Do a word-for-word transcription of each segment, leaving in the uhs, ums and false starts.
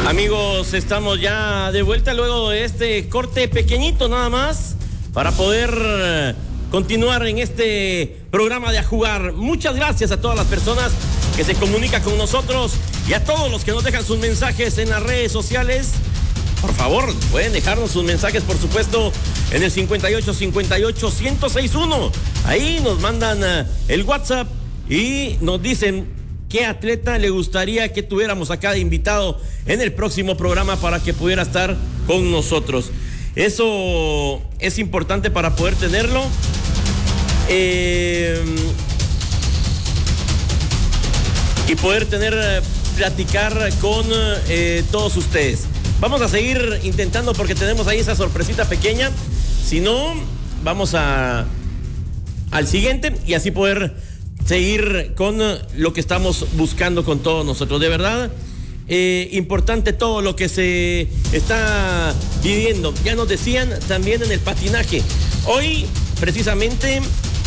Amigos, estamos ya de vuelta luego de este corte pequeñito nada más para poder continuar en este programa de A Jugar. Muchas gracias a todas las personas que se comunican con nosotros y a todos los que nos dejan sus mensajes en las redes sociales. Por favor, pueden dejarnos sus mensajes, por supuesto, en el cincuenta y ocho, cincuenta y ocho, ciento sesenta y uno. Ahí nos mandan uh, el WhatsApp y nos dicen qué atleta le gustaría que tuviéramos acá de invitado en el próximo programa para que pudiera estar con nosotros. Eso es importante para poder tenerlo. Eh, y poder tener, platicar con eh, todos ustedes. Vamos a seguir intentando porque tenemos ahí esa sorpresita pequeña. Si no, vamos a al siguiente y así poder seguir con lo que estamos buscando con todos nosotros. De verdad, eh, importante todo lo que se está viviendo. Ya nos decían también en el patinaje. Hoy, precisamente,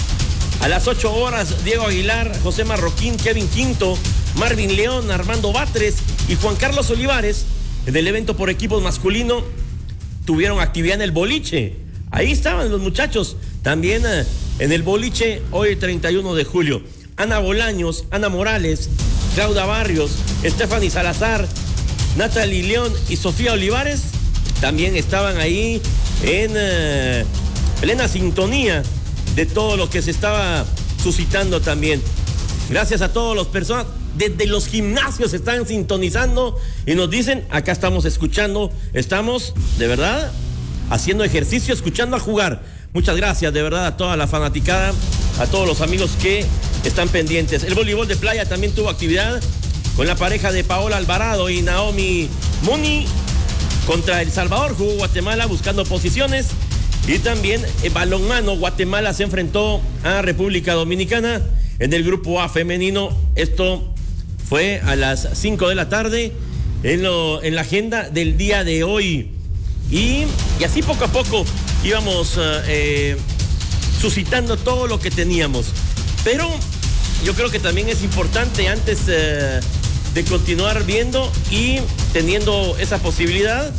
a las ocho horas, Diego Aguilar, José Marroquín, Kevin Quinto, Marvin León, Armando Batres y Juan Carlos Olivares, en el evento por equipos masculino, tuvieron actividad en el boliche. Ahí estaban los muchachos. También eh, en el boliche, hoy treinta y uno de julio. Ana Bolaños, Ana Morales, Claudia Barrios, Stephanie Salazar, Natalie León y Sofía Olivares también estaban ahí en eh, plena sintonía de todo lo que se estaba suscitando también. Gracias a todas las personas. Desde los gimnasios están sintonizando y nos dicen, acá estamos escuchando, estamos de verdad haciendo ejercicio, escuchando A Jugar. Muchas gracias de verdad a toda la fanaticada, a todos los amigos que están pendientes. El voleibol de playa también tuvo actividad con la pareja de Paola Alvarado y Naomi Muni. Contra El Salvador jugó Guatemala buscando posiciones. Y también el balonmano, Guatemala se enfrentó a República Dominicana en el grupo A femenino. Esto fue a las cinco de la tarde en, lo, en la agenda del día de hoy. Y, y así poco a poco íbamos eh, suscitando todo lo que teníamos. Pero yo creo que también es importante antes eh, de continuar viendo y teniendo esa posibilidad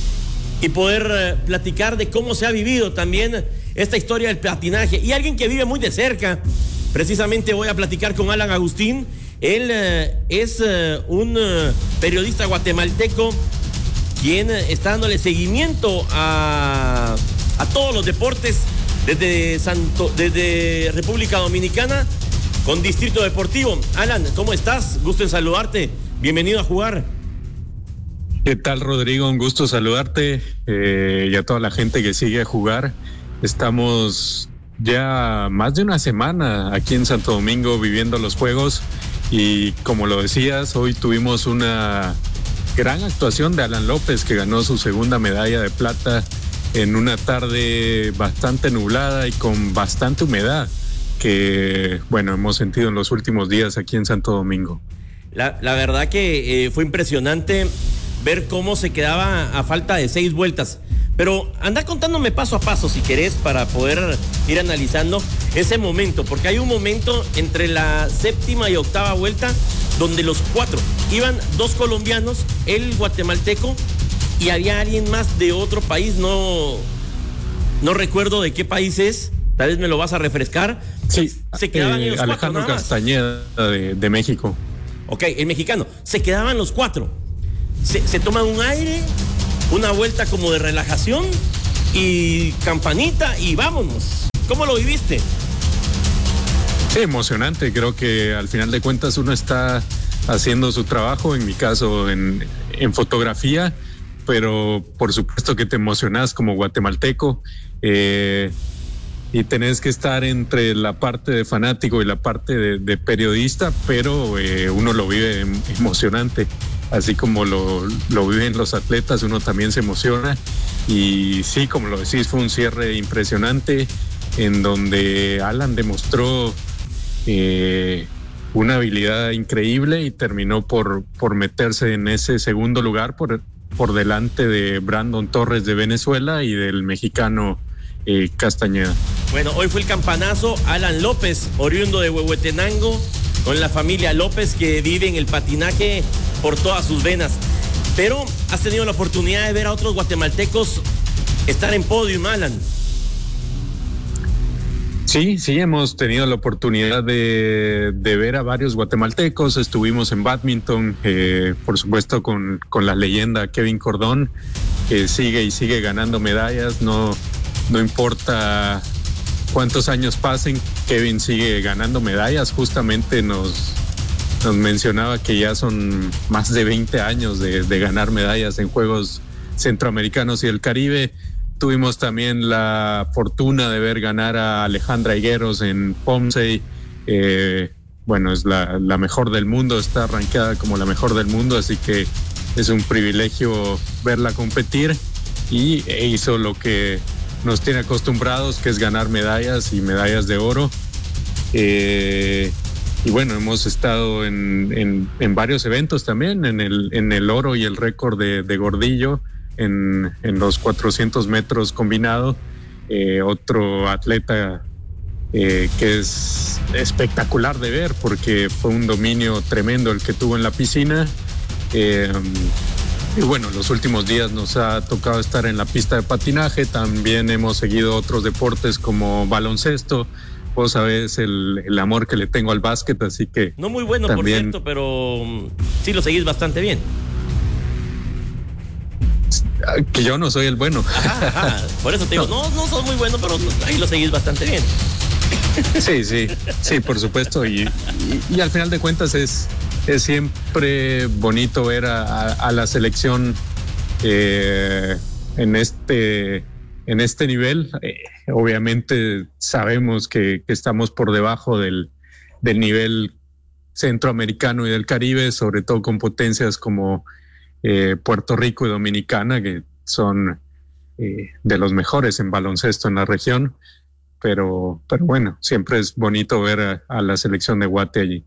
y poder eh, platicar de cómo se ha vivido también esta historia del patinaje. Y alguien que vive muy de cerca, precisamente voy a platicar con Alan Agustín. Él eh, es eh, un eh, periodista guatemalteco quien eh, está dándole seguimiento a, a todos los deportes desde, Santo, desde República Dominicana con Distrito Deportivo. Alan, ¿cómo estás? Gusto en saludarte. Bienvenido a Jugar. ¿Qué tal, Rodrigo? Un gusto saludarte eh, y a toda la gente que sigue A Jugar. Estamos ya más de una semana aquí en Santo Domingo viviendo los Juegos. Y como lo decías, hoy tuvimos una gran actuación de Alan López, que ganó su segunda medalla de plata en una tarde bastante nublada y con bastante humedad que, bueno, hemos sentido en los últimos días aquí en Santo Domingo. La, la verdad que eh, fue impresionante ver cómo se quedaba a falta de seis vueltas. Pero anda contándome paso a paso, si querés, para poder ir analizando ese momento, porque hay un momento entre la séptima y octava vuelta donde los cuatro iban dos colombianos, el guatemalteco, y había alguien más de otro país, no, no recuerdo de qué país es, tal vez me lo vas a refrescar. Sí, se quedaban eh, los Alejandro cuatro Castañeda de, de México. Ok, el mexicano, se quedaban los cuatro, se, se toman un aire, una vuelta como de relajación y campanita y vámonos. ¿Cómo lo viviste? Sí, emocionante. Creo que al final de cuentas uno está haciendo su trabajo, en mi caso en, en fotografía, pero por supuesto que te emocionas como guatemalteco eh, y tenés que estar entre la parte de fanático y la parte de, de periodista, pero eh, uno lo vive emocionante. Así como lo, lo viven los atletas, uno también se emociona. Y sí, como lo decís, fue un cierre impresionante en donde Alan demostró eh, una habilidad increíble y terminó por, por meterse en ese segundo lugar por, por delante de Brandon Torres de Venezuela y del mexicano eh, Castañeda. Bueno, hoy fue el campanazo. Alan López, oriundo de Huehuetenango, con la familia López, que vive en el patinaje por todas sus venas. pero has tenido la oportunidad de ver a otros guatemaltecos estar en podio, Alan. Sí, sí, hemos tenido la oportunidad de, de ver a varios guatemaltecos. Estuvimos en bádminton, eh, por supuesto con, con la leyenda Kevin Cordón, que sigue y sigue ganando medallas. No, no importa cuántos años pasen, Kevin sigue ganando medallas. Justamente nos, nos mencionaba que ya son más de veinte años de, de ganar medallas en Juegos Centroamericanos y del Caribe. Tuvimos también la fortuna de ver ganar a Alejandra Higueros en Pomsey. Eh, bueno, es la, la mejor del mundo, está rankeada como la mejor del mundo, así que es un privilegio verla competir, y hizo lo que nos tiene acostumbrados, que es ganar medallas y medallas de oro. Eh, y bueno, hemos estado en, en, en varios eventos también, en el, en el oro y el récord de, de Gordillo, En, en los cuatrocientos metros combinado. Eh, otro atleta eh, que es espectacular de ver, porque fue un dominio tremendo el que tuvo en la piscina. Eh, y bueno, los últimos días nos ha tocado estar en la pista de patinaje. También hemos seguido otros deportes como baloncesto. Vos sabés el, el amor que le tengo al básquet, así que... No muy bueno, también... por cierto, pero sí lo seguís bastante bien. Que yo no soy el bueno. Ajá, ajá. Por eso te digo, no, no sos muy bueno, pero ahí lo seguís bastante bien. Sí, sí, sí, por supuesto. Y, y, y al final de cuentas es, es siempre bonito ver a, a, a la selección eh, en este en este nivel. Eh, obviamente sabemos que, que estamos por debajo del, del nivel centroamericano y del Caribe, sobre todo con potencias como Eh, Puerto Rico y Dominicana, que son eh, de los mejores en baloncesto en la región, pero, pero bueno, siempre es bonito ver a, a la selección de Guate allí.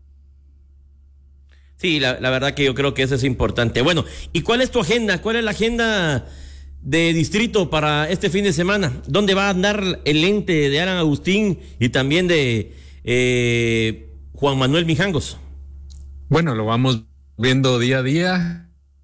Sí, la, la verdad que yo creo que eso es importante. Bueno, ¿y cuál es tu agenda? ¿Cuál es la agenda de distrito para este fin de semana? ¿Dónde va a andar el ente de Alan Agustín y también de eh, Juan Manuel Mijangos? Bueno, lo vamos viendo día a día.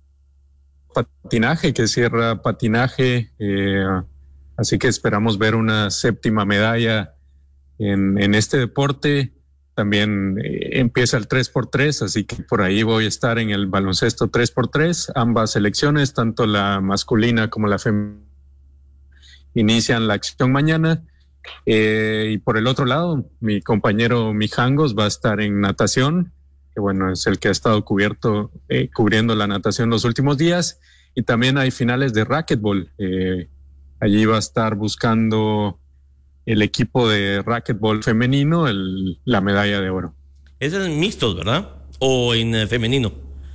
Patinaje, que cierra patinaje, eh, así que esperamos ver una séptima medalla en, en este deporte. También eh, empieza el tres por tres, así que por ahí voy a estar en el baloncesto tres por tres. Ambas selecciones, tanto la masculina como la femenina, inician la acción mañana. Eh, y por el otro lado, mi compañero Mijangos va a estar en natación, que bueno, es el que ha estado cubierto, eh, cubriendo la natación los últimos días. Y también hay finales de racquetball. Eh, allí va a estar buscando el equipo de racquetball femenino el, la medalla de oro. Es en mixtos, ¿verdad? ¿O en eh, femenino?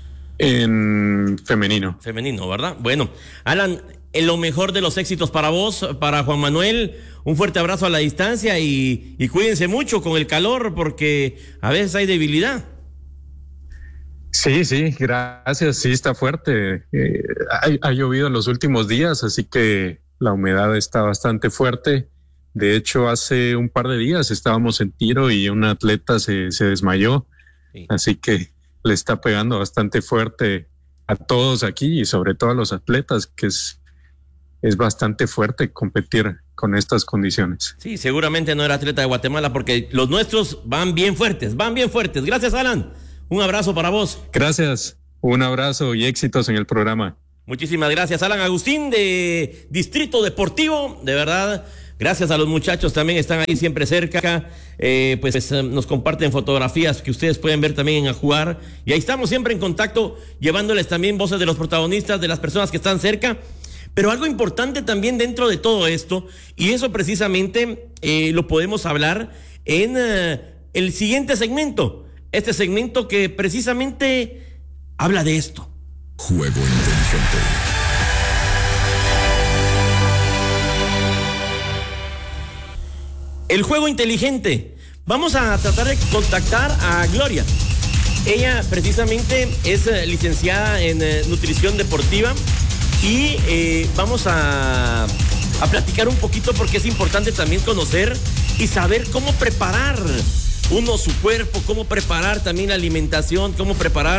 En femenino. Femenino, ¿verdad? Bueno, Alan, lo mejor de los éxitos para vos, para Juan Manuel. Un fuerte abrazo a la distancia y, y cuídense mucho con el calor, porque a veces hay debilidad. Sí, sí, gracias. Sí, está fuerte. Eh, ha, ha llovido en los últimos días, así que la humedad está bastante fuerte. De hecho, hace un par de días estábamos en tiro y un atleta se, se desmayó. Sí. Así que le está pegando bastante fuerte a todos aquí y sobre todo a los atletas, que es, es bastante fuerte competir con estas condiciones. Sí, seguramente no era atleta de Guatemala, porque los nuestros van bien fuertes, van bien fuertes. Gracias, Alan. Un abrazo para vos. Gracias, un abrazo y éxitos en el programa. Muchísimas gracias, Alan Agustín de Distrito Deportivo, de verdad, gracias a los muchachos, también están ahí siempre cerca, eh, pues eh, nos comparten fotografías que ustedes pueden ver también en A Jugar, y ahí estamos siempre en contacto, llevándoles también voces de los protagonistas, de las personas que están cerca. Pero algo importante también dentro de todo esto, y eso precisamente eh, lo podemos hablar en eh, el siguiente segmento. Este segmento que precisamente habla de esto. Juego inteligente. El juego inteligente. Vamos a tratar de contactar a Gloria. Ella precisamente es eh, licenciada en eh, nutrición deportiva y eh, vamos a, a platicar un poquito, porque es importante también conocer y saber cómo preparar uno su cuerpo, cómo preparar también la alimentación, cómo preparar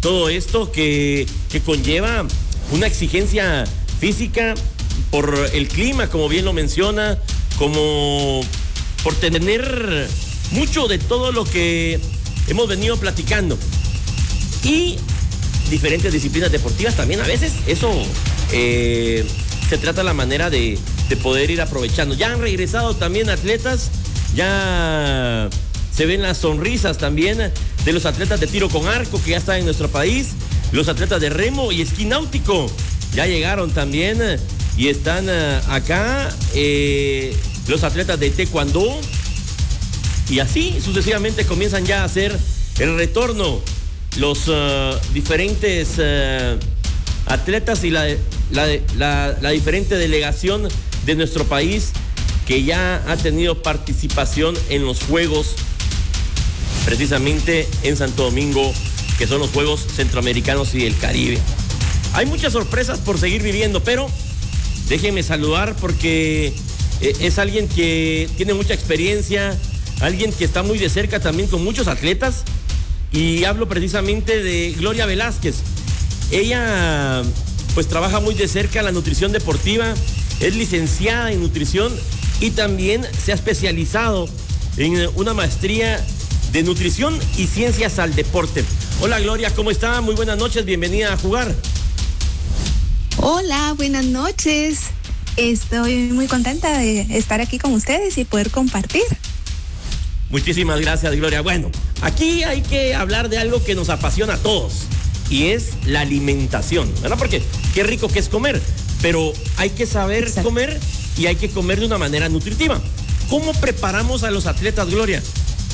todo esto que, que conlleva una exigencia física por el clima, como bien lo menciona, como por tener mucho de todo lo que hemos venido platicando. Y diferentes disciplinas deportivas también, a veces eso eh, se trata la manera de, de poder ir aprovechando. Ya han regresado también atletas, ya se ven las sonrisas también de los atletas de tiro con arco que ya están en nuestro país, los atletas de remo y esquí náutico ya llegaron también y están acá, eh, los atletas de taekwondo, y así sucesivamente comienzan ya a hacer el retorno los uh, diferentes uh, atletas y la, la, la, la diferente delegación de nuestro país que ya ha tenido participación en los Juegos, precisamente en Santo Domingo, que son los Juegos Centroamericanos y del Caribe. Hay muchas sorpresas por seguir viviendo, pero déjenme saludar porque eh, es alguien que tiene mucha experiencia, alguien que está muy de cerca también con muchos atletas, y hablo precisamente de Gloria Velázquez. Ella pues trabaja muy de cerca la nutrición deportiva, es licenciada en nutrición y también se ha especializado en una maestría de nutrición y ciencias al deporte. Hola Gloria, ¿cómo está? Muy buenas noches, bienvenida a Jugar. Hola, buenas noches. Estoy muy contenta de estar aquí con ustedes y poder compartir. Muchísimas gracias, Gloria. Bueno, aquí hay que hablar de algo que nos apasiona a todos y es la alimentación, ¿verdad? Porque qué rico que es comer, pero hay que saber Exacto. comer y hay que comer de una manera nutritiva. ¿Cómo preparamos a los atletas, Gloria?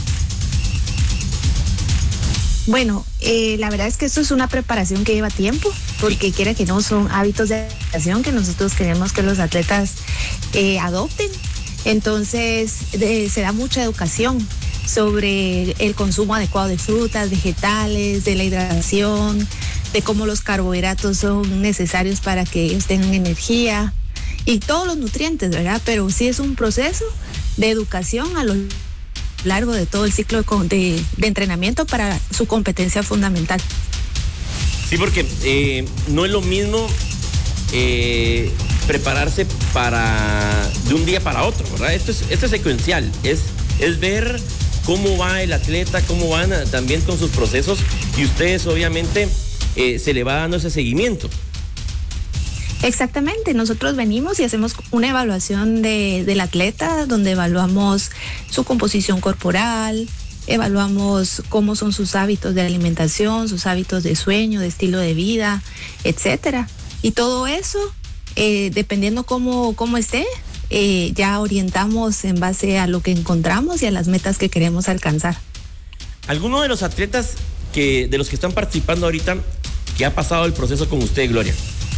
Bueno, eh, la verdad es que esto es una preparación que lleva tiempo, porque quiera que no, son hábitos de alimentación que nosotros queremos que los atletas eh, adopten. Entonces, de, se da mucha educación sobre el consumo adecuado de frutas, vegetales, de la hidratación, de cómo los carbohidratos son necesarios para que ellos tengan energía y todos los nutrientes, ¿verdad? Pero sí es un proceso de educación a lo largo de todo el ciclo de, de, de entrenamiento para su competencia fundamental. Sí, porque eh, no es lo mismo eh, prepararse para de un día para otro, ¿verdad? Esto es, esto es secuencial, es, es ver cómo va el atleta, cómo van también con sus procesos, y ustedes obviamente eh, se le va dando ese seguimiento. Exactamente, nosotros venimos y hacemos una evaluación de, del atleta, donde evaluamos su composición corporal, evaluamos cómo son sus hábitos de alimentación, sus hábitos de sueño, de estilo de vida, etcétera. Y todo eso, eh, dependiendo cómo, cómo esté, eh, ya orientamos en base a lo que encontramos y a las metas que queremos alcanzar. ¿Alguno de los atletas que de los que están participando ahorita que ha pasado el proceso con usted, Gloria?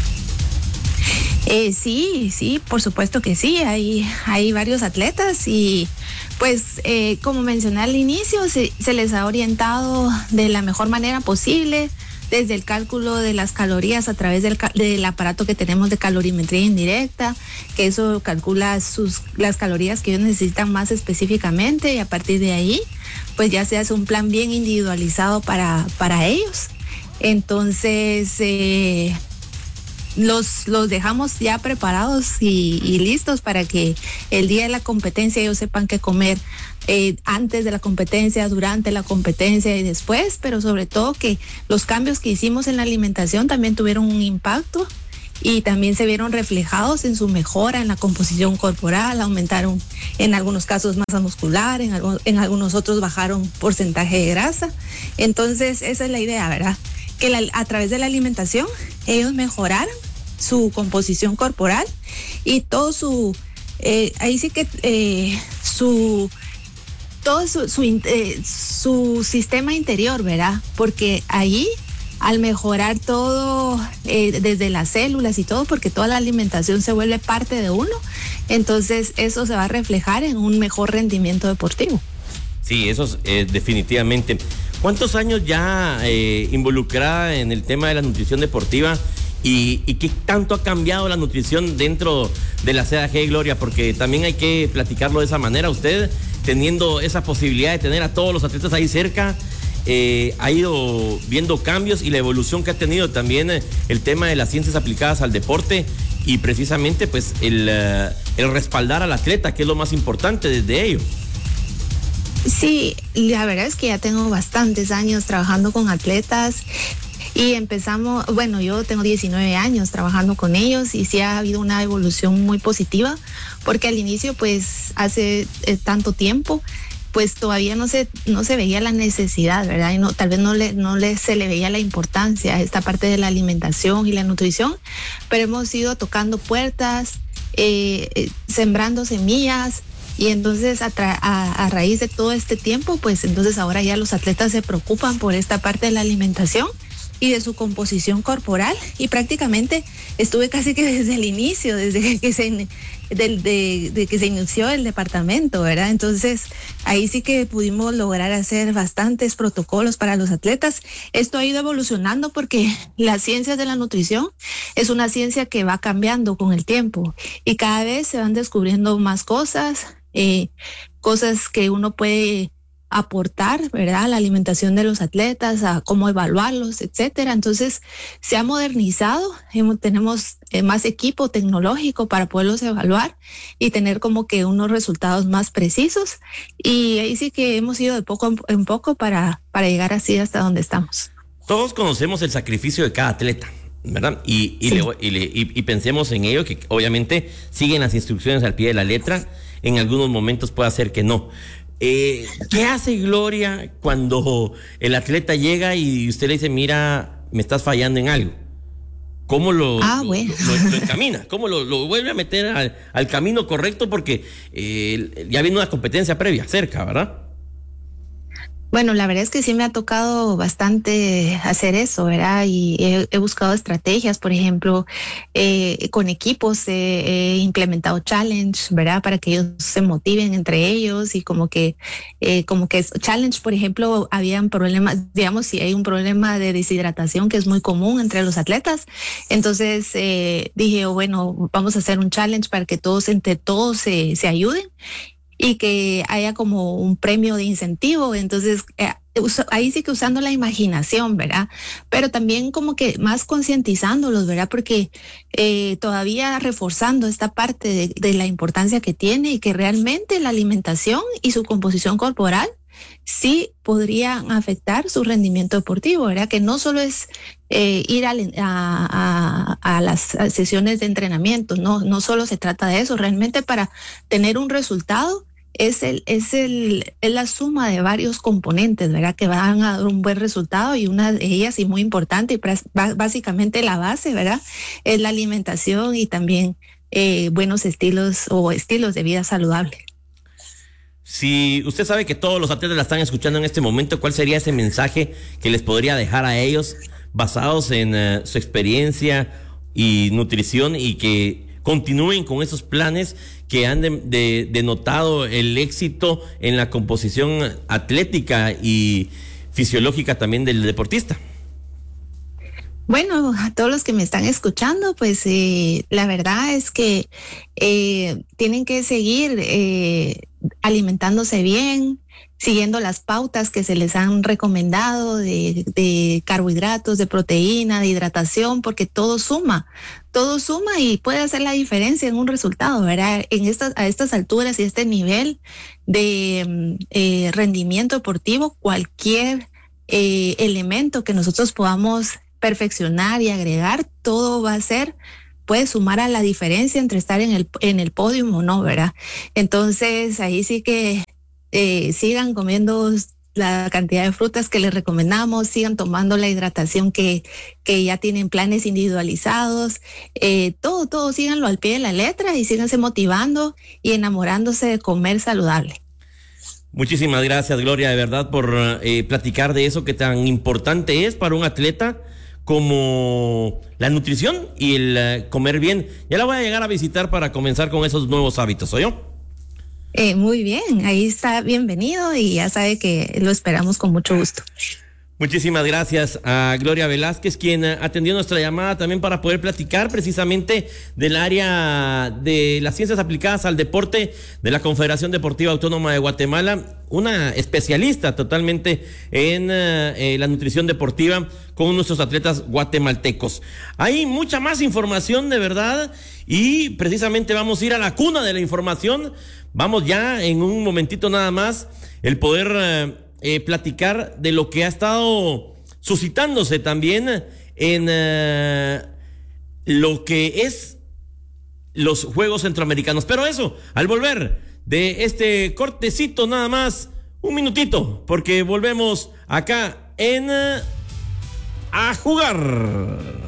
Eh, sí, sí, por supuesto que sí, hay, hay varios atletas y pues eh, como mencioné al inicio, se, se les ha orientado de la mejor manera posible, desde el cálculo de las calorías a través del, del aparato que tenemos de calorimetría indirecta, que eso calcula sus, las calorías que ellos necesitan más específicamente, y a partir de ahí pues ya se hace un plan bien individualizado para, para ellos. Entonces eh, Los, los dejamos ya preparados y, y listos para que el día de la competencia ellos sepan qué comer eh, antes de la competencia, durante la competencia y después, pero sobre todo que los cambios que hicimos en la alimentación también tuvieron un impacto y también se vieron reflejados en su mejora en la composición corporal, aumentaron en algunos casos masa muscular, en, algo, en algunos otros bajaron porcentaje de grasa. Entonces esa es la idea, ¿verdad? Que la, a través de la alimentación ellos mejoraran su composición corporal y todo su, eh, ahí sí que eh, su, todo su, su, eh, su sistema interior, ¿verdad? Porque ahí al mejorar todo, eh, desde las células y todo, porque toda la alimentación se vuelve parte de uno, entonces eso se va a reflejar en un mejor rendimiento deportivo. Sí, eso es eh, definitivamente. ¿Cuántos años ya eh, involucrada en el tema de la nutrición deportiva y, y qué tanto ha cambiado la nutrición dentro de la C A G, Gloria? Porque también hay que platicarlo de esa manera. Usted teniendo esa posibilidad de tener a todos los atletas ahí cerca, eh, ha ido viendo cambios y la evolución que ha tenido también eh, el tema de las ciencias aplicadas al deporte y precisamente pues el, uh, el respaldar al atleta, que es lo más importante desde ello. Sí, la verdad es que ya tengo bastantes años trabajando con atletas y empezamos, bueno, yo tengo diecinueve años trabajando con ellos y sí ha habido una evolución muy positiva, porque al inicio, pues hace eh, tanto tiempo, pues todavía no se no se veía la necesidad, ¿verdad? Y no, tal vez no le no le se le veía la importancia a esta parte de la alimentación y la nutrición, pero hemos ido tocando puertas, eh, eh, sembrando semillas. Y entonces a, tra- a, a raíz de todo este tiempo, pues entonces ahora ya los atletas se preocupan por esta parte de la alimentación y de su composición corporal. Y prácticamente estuve casi que desde el inicio, desde que se, de, de, de que se inició el departamento, ¿verdad? Entonces ahí sí que pudimos lograr hacer bastantes protocolos para los atletas. Esto ha ido evolucionando porque la ciencia de la nutrición es una ciencia que va cambiando con el tiempo y cada vez se van descubriendo más cosas. Eh, cosas que uno puede aportar, ¿verdad? A la alimentación de los atletas, a cómo evaluarlos, etcétera. Entonces, se ha modernizado, hemos, tenemos eh, más equipo tecnológico para poderlos evaluar y tener como que unos resultados más precisos. Y ahí sí que hemos ido de poco en poco para, para llegar así hasta donde estamos. Todos conocemos el sacrificio de cada atleta, ¿verdad? Y, y, sí. le, y, le, y, y pensemos en ello, que obviamente siguen las instrucciones al pie de la letra. En algunos momentos puede ser que no. Eh, ¿Qué hace Gloria cuando el atleta llega y usted le dice, mira, me estás fallando en algo? ¿Cómo lo, ah, lo, bueno. lo, lo, lo encamina? ¿Cómo lo, lo vuelve a meter al, al camino correcto? Porque eh, ya viene una competencia previa cerca, ¿verdad? Bueno, la verdad es que sí me ha tocado bastante hacer eso, ¿verdad? Y he, he buscado estrategias, por ejemplo, eh, con equipos he, he implementado challenge, ¿verdad? Para que ellos se motiven entre ellos y como que, eh, como que es challenge, por ejemplo, habían problemas, digamos, si hay un problema de deshidratación que es muy común entre los atletas, entonces eh, dije, oh, bueno, vamos a hacer un challenge para que todos, entre todos se, se ayuden. Y que haya como un premio de incentivo, entonces eh, ahí sí que usando la imaginación, ¿verdad? Pero también como que más concientizándolos, ¿verdad? Porque eh, todavía reforzando esta parte de, de la importancia que tiene y que realmente la alimentación y su composición corporal sí podrían afectar su rendimiento deportivo, ¿verdad? Que no solo es eh, ir a, a, a las sesiones de entrenamiento, no, no solo se trata de eso, realmente para tener un resultado es el es el es la suma de varios componentes, ¿verdad? Que van a dar un buen resultado y una de ellas y muy importante y básicamente la base, ¿verdad? Es la alimentación y también eh, buenos estilos o estilos de vida saludable. Si usted sabe que todos los atletas la están escuchando en este momento, ¿cuál sería ese mensaje que les podría dejar a ellos basados en uh, su experiencia y nutrición y que continúen con esos planes que han de, de, denotado el éxito en la composición atlética y fisiológica también del deportista? Bueno, a todos los que me están escuchando, pues eh, la verdad es que eh, tienen que seguir eh, alimentándose bien, siguiendo las pautas que se les han recomendado de, de carbohidratos, de proteína, de hidratación, porque todo suma, todo suma y puede hacer la diferencia en un resultado, ¿verdad? En estas, a estas alturas y este nivel de eh, rendimiento deportivo, cualquier eh, elemento que nosotros podamos perfeccionar y agregar, todo va a ser, puede sumar a la diferencia entre estar en el, en el podio o no, ¿verdad? Entonces, ahí sí que eh, sigan comiendo la cantidad de frutas que les recomendamos, sigan tomando la hidratación que, que ya tienen planes individualizados, eh, todo, todo, síganlo al pie de la letra y síganse motivando y enamorándose de comer saludable. Muchísimas gracias, Gloria, de verdad, por eh, platicar de eso que tan importante es para un atleta como la nutrición y el uh, comer bien. Ya la voy a llegar a visitar para comenzar con esos nuevos hábitos, ¿oyó? Eh, muy bien, ahí está bienvenido y ya sabe que lo esperamos con mucho gusto. Muchísimas gracias a Gloria Velázquez, quien atendió nuestra llamada también para poder platicar precisamente del área de las ciencias aplicadas al deporte de la Confederación Deportiva Autónoma de Guatemala, una especialista totalmente en eh, la nutrición deportiva con nuestros atletas guatemaltecos. Hay mucha más información de verdad y precisamente vamos a ir a la cuna de la información. Vamos ya en un momentito nada más el poder... Eh, Eh, platicar de lo que ha estado suscitándose también en uh, lo que es los Juegos Centroamericanos. Pero eso, al volver de este cortecito nada más, un minutito, porque volvemos acá en uh, A Jugar.